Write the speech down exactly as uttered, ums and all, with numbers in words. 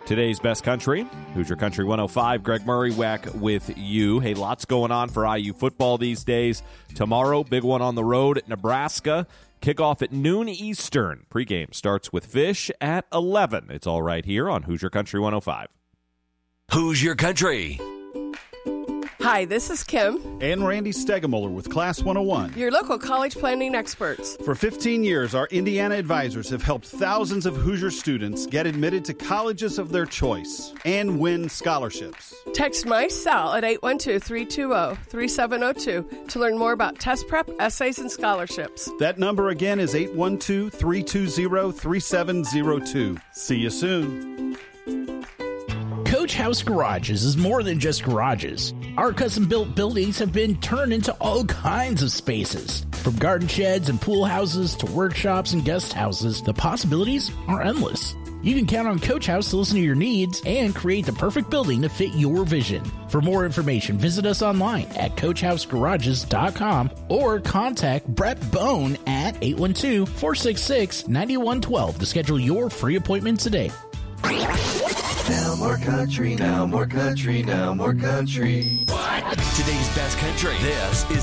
Today's Best Country, Hoosier Country one oh five. Greg Murray back with you. Hey, lots going on for I U football these days. Tomorrow, big one on the road at Nebraska. Kickoff at noon Eastern. Pregame starts with Fish at eleven. It's all right here on Hoosier Country one oh five. Hoosier Country. Hi, this is Kim. And Randy Stegemuller with Class one oh one. Your local college planning experts. For fifteen years, our Indiana advisors have helped thousands of Hoosier students get admitted to colleges of their choice and win scholarships. Text my cell at eight one two, three two zero, three seven zero two to learn more about test prep, essays, and scholarships. That number again is eight one two, three two zero, three seven zero two. See you soon. Coach House Garages is more than just garages. Our custom-built buildings have been turned into all kinds of spaces. From garden sheds and pool houses to workshops and guest houses, the possibilities are endless. You can count on Coach House to listen to your needs and create the perfect building to fit your vision. For more information, visit us online at coach house garages dot com or contact Brett Bone at eight one two, four six six, nine one one two to schedule your free appointment today. Now more country, now more country, now more country. What? Today's Best Country. This is